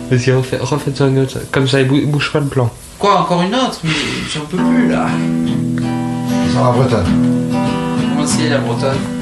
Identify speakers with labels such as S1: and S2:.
S1: Vas-y, refaites une autre. Comme ça, bouge pas le plan.
S2: Quoi, encore une autre? Mais j'en peux plus là.
S3: Sur la bretonne.
S2: Comment c'est la bretonne?